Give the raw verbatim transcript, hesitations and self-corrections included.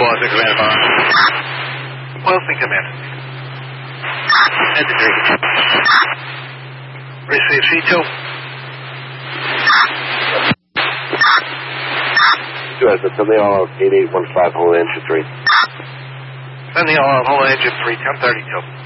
Boston Command Bar. Boston Command. Engine three. Receive C two. two has a sending all out eight eight one five, hold engine three. Sending all out, hold engine three, ten thirty-two.